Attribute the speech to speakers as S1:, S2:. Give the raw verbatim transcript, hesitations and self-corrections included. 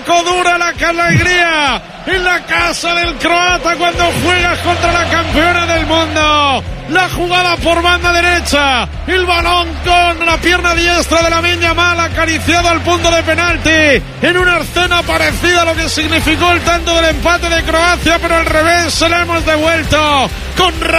S1: disco dura la alegría en la casa del croata cuando juegas contra la campeona del mundo. La jugada por banda derecha, el balón con la pierna diestra de Lamine Yamal acariciado al punto de penalti, en una escena parecida a lo que significó el tanto del empate de Croacia, pero al revés se la hemos devuelto con